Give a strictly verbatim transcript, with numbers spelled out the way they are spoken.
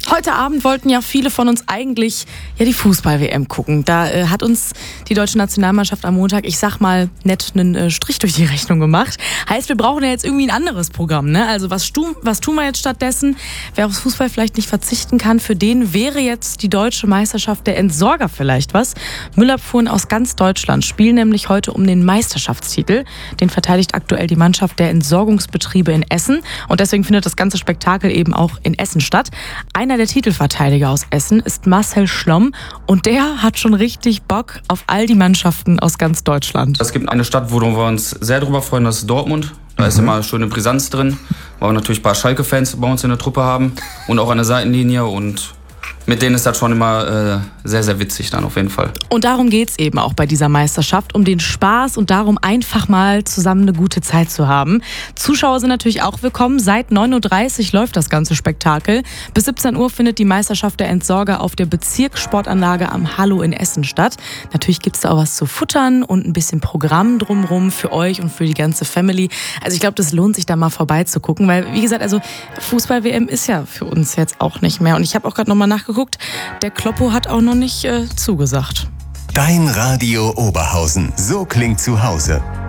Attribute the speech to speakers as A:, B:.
A: Heute Abend wollten ja viele von uns eigentlich ja die Fußball-W M gucken. Da äh, hat uns die deutsche Nationalmannschaft am Montag, ich sag mal, nett einen äh, Strich durch die Rechnung gemacht. Heißt, wir brauchen ja jetzt irgendwie ein anderes Programm, ne? Also was, stu- was tun wir jetzt stattdessen? Wer aufs Fußball vielleicht nicht verzichten kann, für den wäre jetzt die deutsche Meisterschaft der Entsorger vielleicht was. Müllabfuhren aus ganz Deutschland spielen nämlich heute um den Meisterschaftstitel. Den verteidigt aktuell die Mannschaft der Entsorgungsbetriebe in Essen. Und deswegen findet das ganze Spektakel eben auch in Essen statt. Einer der Titelverteidiger aus Essen ist Marcel Schlomm und der hat schon richtig Bock auf all die Mannschaften aus ganz Deutschland.
B: Es gibt eine Stadt, wo wir uns sehr drüber freuen, das ist Dortmund. Da ist immer schöne Brisanz drin, weil wir natürlich ein paar Schalke-Fans bei uns in der Truppe haben und auch an der Seitenlinie, und mit denen ist das schon immer äh, sehr, sehr witzig dann auf jeden Fall.
A: Und darum geht's eben auch bei dieser Meisterschaft, um den Spaß und darum, einfach mal zusammen eine gute Zeit zu haben. Zuschauer sind natürlich auch willkommen. Seit neun Uhr dreißig läuft das ganze Spektakel. Bis siebzehn Uhr findet die Meisterschaft der Entsorger auf der Bezirkssportanlage am Hallo in Essen statt. Natürlich gibt's da auch was zu futtern und ein bisschen Programm drumherum für euch und für die ganze Family. Also ich glaube, das lohnt sich da mal vorbeizugucken, weil wie gesagt, also Fußball-W M ist ja für uns jetzt auch nicht mehr. Und ich habe auch gerade nochmal nachgeguckt, der Kloppo hat auch noch nicht äh, zugesagt.
C: Dein Radio Oberhausen, so klingt zu Hause.